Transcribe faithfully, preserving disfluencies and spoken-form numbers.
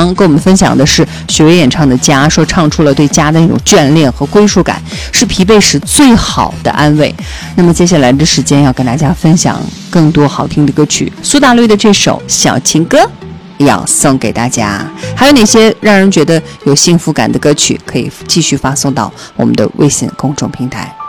阳跟我们分享的是许巍演唱的《家》，说唱出了对家的那种眷恋和归属感，是疲惫时最好的安慰。那么接下来的时间要跟大家分享更多好听的歌曲，苏打绿的这首小情歌要送给大家。还有哪些让人觉得有幸福感的歌曲，可以继续发送到我们的微信公众平台。